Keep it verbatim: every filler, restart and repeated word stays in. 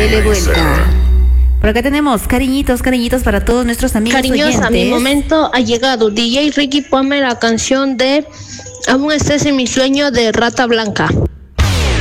dele vuelta. Por acá tenemos cariñitos, cariñitos para todos nuestros amigos Cariñosa, oyentes. mi momento ha llegado. D J Ricky, ponme la canción de Aún estés en mi sueño de Rata Blanca.